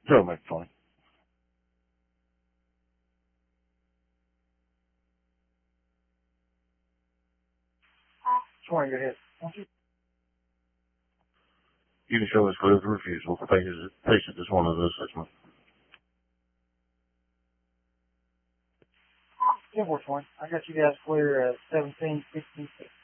So much fun. Sure, go ahead. You can show us clear of refusal. Patient is one of those assessments. Yeah, 420. I got you guys clear at 1766.